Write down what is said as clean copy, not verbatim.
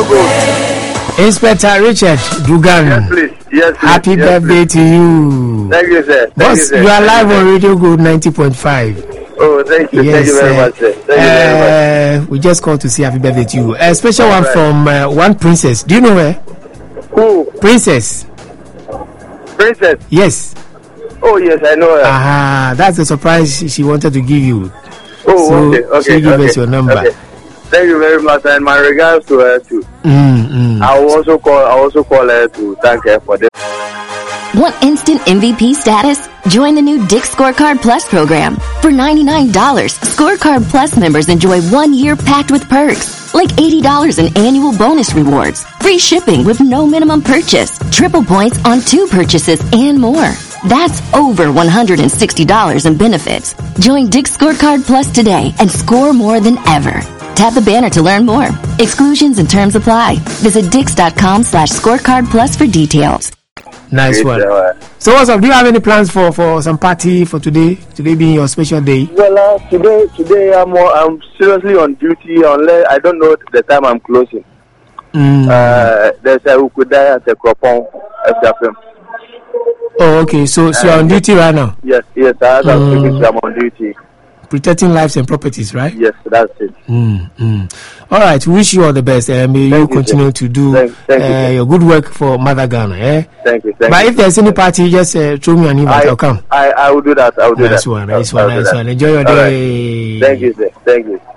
Radio Go. Inspector Richard Dugan. Yes, please. Yes, please. Happy birthday to you. Thank you, sir. Boss, you are live on Radio Go 90.5. Oh, thank you. Yes, thank you very much, sir. Thank you very much. We just called to say happy birthday to you. A special one from one princess. Do you know her? Who? Princess. Princess? Yes. Oh, yes, I know her. That's the surprise she wanted to give you. Oh, so okay. She give us your number. Okay. Thank you very much, and my regards to her too. I will also call her to thank her for this. Want instant MVP status? Join the new Dick's Scorecard Plus program. For $99, Scorecard Plus members enjoy 1 year packed with perks, like $80 in annual bonus rewards, free shipping with no minimum purchase, triple points on 2 purchases, and more. That's over $160 in benefits. Join Dick's Scorecard Plus today and score more than ever. Tap the banner to learn more. Exclusions and terms apply. Visit Dix.com/scorecard plus for details. Nice one. So what's up? Do you have any plans for some party for today? Today being your special day? Well, today I'm seriously on duty unless I don't know the time I'm closing. There's a Ukudai at the Kropon SFM. Oh, okay. So you're on duty right now? Yes. I'm on duty. Protecting lives and properties, right? Yes, that's it. All right, wish you all the best. May you continue to do your good work for Mother Ghana. Thank you. But if there's any party, just throw me an invite. I'll come. I will do that. Nice one. Enjoy your day. Thank you, sir. Thank you.